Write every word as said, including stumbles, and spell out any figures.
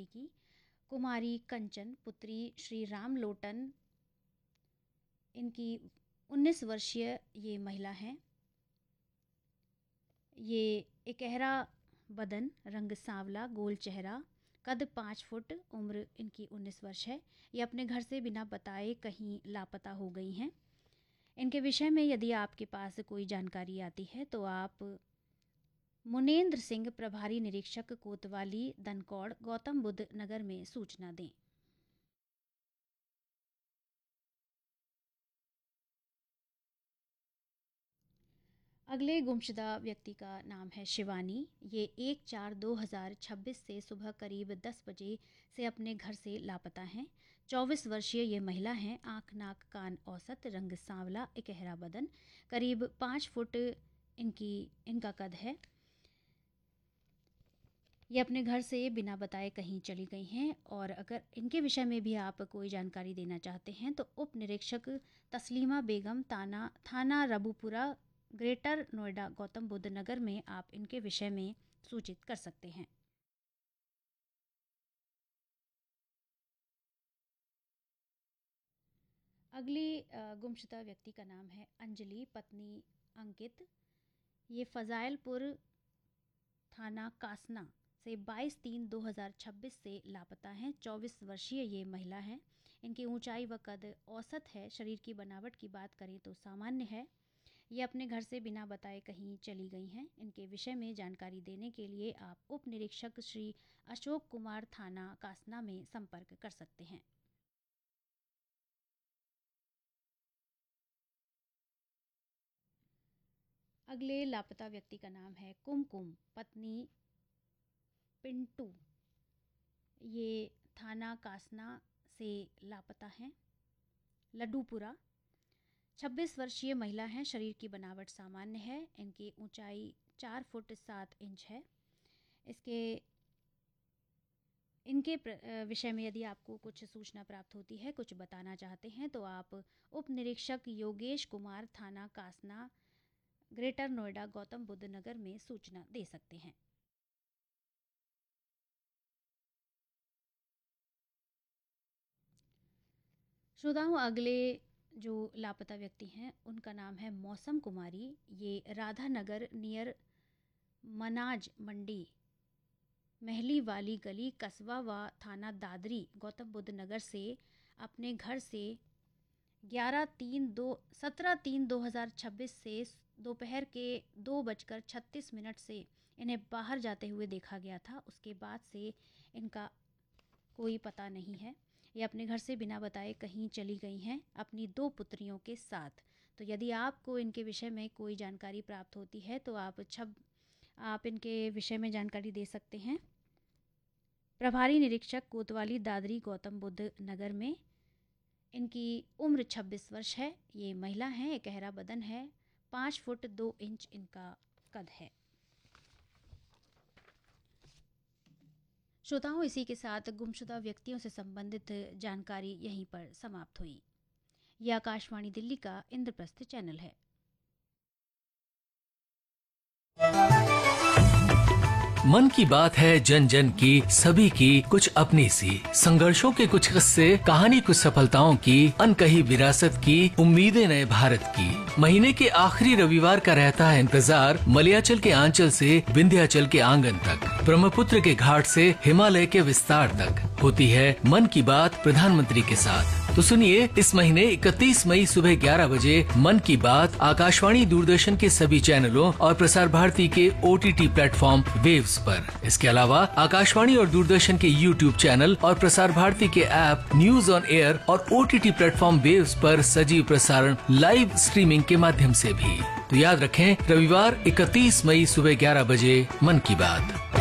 बेटी की। कुमारी कंचन पुत्री श्री राम लोटन, इनकी उन्नीस वर्षीय ये महिला हैं। ये एकहरा बदन, रंग सांवला, गोल चेहरा, कद पाँच फुट, उम्र इनकी उन्नीस वर्ष है। ये अपने घर से बिना बताए कहीं लापता हो गई हैं। इनके विषय में यदि आपके पास कोई जानकारी आती है तो आप मुनेंद्र सिंह, प्रभारी निरीक्षक कोतवाली, दनकौड़, गौतम बुद्ध नगर में सूचना दें। अगले गुमशुदा व्यक्ति का नाम है शिवानी। ये एक चार दो हज़ार छब्बीस से सुबह करीब दस बजे से अपने घर से लापता हैं। चौबीस वर्षीय ये महिला हैं। आँख, नाक, कान औसत, रंग सांवला, एकहरा बदन, करीब पाँच फुट इनकी इनका कद है। ये अपने घर से बिना बताए कहीं चली गई हैं। और अगर इनके विषय में भी आप कोई जानकारी देना चाहते हैं तो उप निरीक्षक तस्लीमा बेगम, थाना थाना रबूपुरा, ग्रेटर नोएडा, गौतम बुद्ध नगर में आप इनके विषय में सूचित कर सकते हैं। अगली गुमशुदा व्यक्ति का नाम है अंजलि, पत्नी अंकित। ये फजाइलपुर थाना कासना से बाईस तीन दो हज़ार छब्बीस से लापता हैं। चौबीस वर्षीय ये महिला हैं। इनकी ऊंचाई व कद औसत है। शरीर की बनावट की बात करें तो सामान्य है। ये अपने घर से बिना बताए कहीं चली गई हैं। इनके विषय में जानकारी देने के लिए आप उप निरीक्षक श्री अशोक कुमार, थाना कासना में संपर्क कर सकते हैं। अगले लापता व्यक्ति का नाम है कुमकुम, पत्नी पिंटू। ये थाना कासना से लापता हैं। लड्डूपुरा, छब्बीस वर्षीय महिला हैं। शरीर की बनावट सामान्य है। इनकी ऊंचाई चार फुट सात इंच है। इसके इनके विषय में यदि आपको कुछ सूचना प्राप्त होती है, कुछ बताना चाहते हैं तो आप उप निरीक्षक योगेश कुमार, थाना कासना, ग्रेटर नोएडा, गौतम बुद्ध नगर में सूचना दे सकते हैं। श्रोताओं, अगले जो लापता व्यक्ति हैं उनका नाम है मौसम कुमारी। ये राधा नगर नियर मनाज मंडी, महली वाली गली, कस्बा व थाना दादरी, गौतम बुद्ध नगर से अपने घर से ग्यारह तीन दो सत्रह तीन दो हज़ार छब्बीस से दोपहर के दो बजकर छत्तीस मिनट से इन्हें बाहर जाते हुए देखा गया था। उसके बाद से इनका कोई पता नहीं है। ये अपने घर से बिना बताए कहीं चली गई हैं अपनी दो पुत्रियों के साथ। तो यदि आपको इनके विषय में कोई जानकारी प्राप्त होती है तो आप छब आप इनके विषय में जानकारी दे सकते हैं। प्रभारी निरीक्षक कोतवाली, दादरी, गौतम बुद्ध नगर में। इनकी उम्र छब्बीस वर्ष है। ये महिला हैं। एकहरा बदन है। पाँच फुट दो इंच इनका कद है। श्रोताओं, इसी के साथ गुमशुदा व्यक्तियों से संबंधित जानकारी यहीं पर समाप्त हुई। यह आकाशवाणी दिल्ली का इंद्रप्रस्थ चैनल है। मन की बात है जन जन की, सभी की कुछ अपनी सी, संघर्षों के कुछ किस्से, कहानी कुछ सफलताओं की, अनकही विरासत की, उम्मीदें नए भारत की। महीने के आखिरी रविवार का रहता है इंतजार, मलयाचल के आंचल से विंध्याचल के आंगन तक, ब्रह्मपुत्र के घाट से हिमालय के विस्तार तक होती है मन की बात प्रधानमंत्री के साथ। तो सुनिए, इस महीने इकतीस मई सुबह ग्यारह बजे मन की बात आकाशवाणी, दूरदर्शन के सभी चैनलों और प्रसार भारती के ओटीटी प्लेटफॉर्म वेव्स पर। इसके अलावा आकाशवाणी और दूरदर्शन के यूट्यूब चैनल और प्रसार भारती के ऐप न्यूज ऑन एयर और ओटीटी प्लेटफॉर्म वेव्स पर सजीव प्रसारण लाइव स्ट्रीमिंग के माध्यम से भी। तो याद रखें, रविवार इकतीस मई सुबह ग्यारह बजे मन की बात।